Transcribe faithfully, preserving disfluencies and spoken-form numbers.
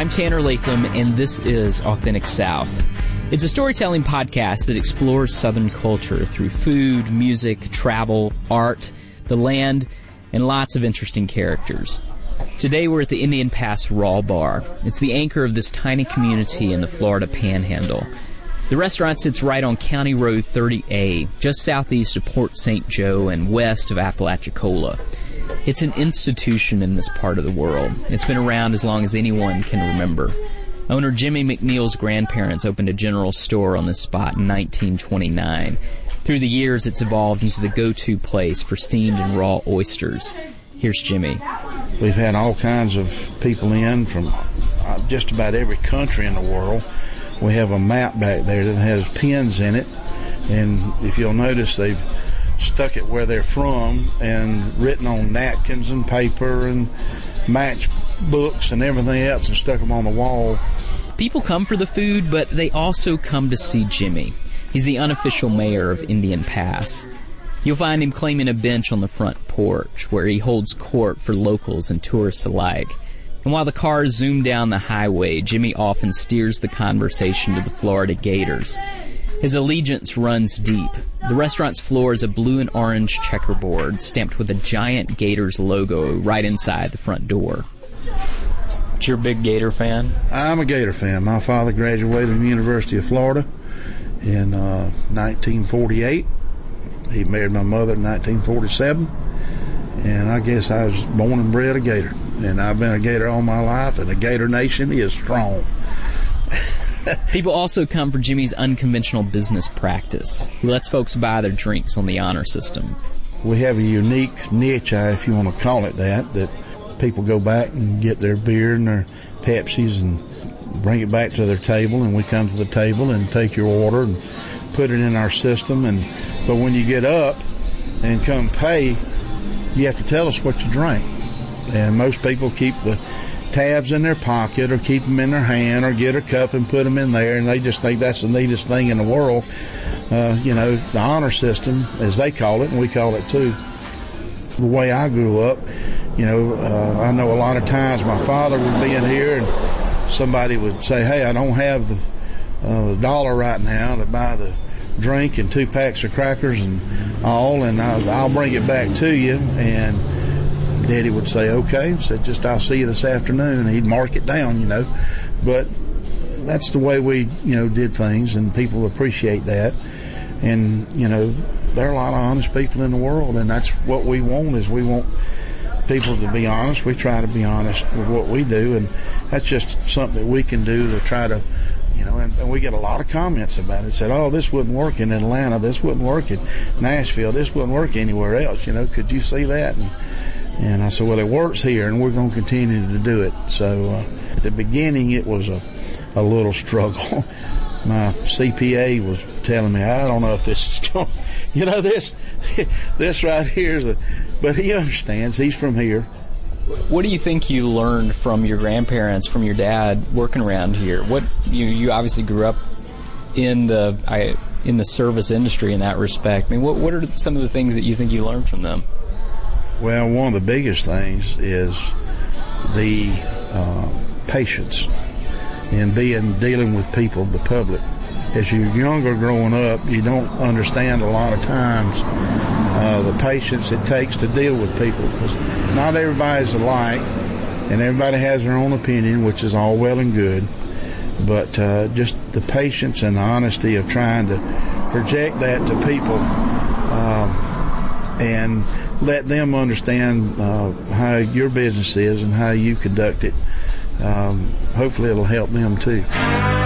I'm Tanner Latham, and this is Authentic South. It's a storytelling podcast that explores Southern culture through food, music, travel, art, the land, and lots of interesting characters. Today we're at the Indian Pass Raw Bar. It's the anchor of this tiny community in the Florida Panhandle. The restaurant sits right on County Road thirty A, just southeast of Port Saint Joe and west of Apalachicola. It's an institution in this part of the world. It's been around as long as anyone can remember. Owner Jimmy McNeil's grandparents opened a general store on this spot in nineteen twenty-nine. Through the years, it's evolved into the go-to place for steamed and raw oysters. Here's Jimmy. We've had all kinds of people in from just about every country in the world. We have a map back there that has pins in it, and if you'll notice, they've stuck it where they're from and written on napkins and paper and match books and everything else and stuck them on the wall. People come for the food, but they also come to see Jimmy. He's the unofficial mayor of Indian Pass. You'll find him claiming a bench on the front porch where he holds court for locals and tourists alike. And while the cars zoom down the highway, Jimmy often steers the conversation to the Florida Gators. His allegiance runs deep. The restaurant's floor is a blue and orange checkerboard stamped with a giant Gators logo right inside the front door. You're a big Gator fan? I'm a Gator fan. My father graduated from the University of Florida in uh, nineteen forty-eight. He married my mother in nineteen forty-seven. And I guess I was born and bred a Gator. And I've been a Gator all my life, and the Gator Nation is strong. People also come for Jimmy's unconventional business practice. He lets folks buy their drinks on the honor system. We have a unique niche, if you want to call it that, that people go back and get their beer and their Pepsis and bring it back to their table, and we come to the table and take your order and put it in our system. And but when you get up and come pay, you have to tell us what you drank. And most people keep the tabs in their pocket or keep them in their hand or get a cup and put them in there, and they just think that's the neatest thing in the world. Uh, you know, the honor system, as they call it, and we call it too. The way I grew up, you know, uh, I know a lot of times my father would be in here and somebody would say, hey, I don't have the, uh, the dollar right now to buy the drink and two packs of crackers and all, and I'll, I'll bring it back to you. And Daddy would say, okay, said just I'll see you this afternoon, and he'd mark it down, you know. But that's the way we, you know, did things, and people appreciate that. And, you know, there are a lot of honest people in the world, and that's what we want, is we want people to be honest. We try to be honest with what we do, and that's just something that we can do to try to, you know, and, and we get a lot of comments about it. Said, oh, this wouldn't work in Atlanta, this wouldn't work in Nashville, this wouldn't work anywhere else, you know, could you see that? And, and I said, well, it works here, and we're going to continue to do it. So uh, at the beginning, it was a, a little struggle. My C P A was telling me, I don't know if this is going, you know, this this right here is a, but he understands. He's from here. What do you think you learned from your grandparents, from your dad, working around here? What you you obviously grew up in the I, in the service industry in that respect. I mean, what what are some of the things that you think you learned from them? Well, one of the biggest things is the uh, patience in being dealing with people, the public. As you're younger growing up, you don't understand a lot of times uh, the patience it takes to deal with people, because not everybody's alike, and everybody has their own opinion, which is all well and good. But uh, just the patience and the honesty of trying to project that to people uh, and let them understand uh, how your business is and how you conduct it. Um, hopefully it'll help them too.